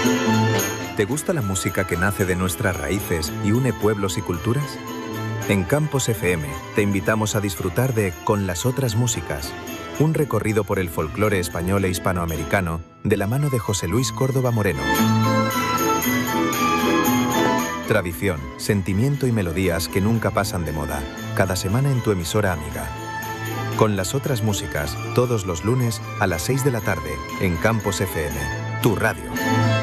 ¿Te gusta la música que nace de nuestras raíces y une pueblos y culturas? En Campos FM te invitamos a disfrutar de Con las otras músicas, un recorrido por el folclore español e hispanoamericano de la mano de José Luis Córdoba Moreno. Tradición, sentimiento y melodías que nunca pasan de moda, cada semana en tu emisora amiga. Con las otras músicas, todos los lunes a las 6 de la tarde, en Campos FM, tu radio.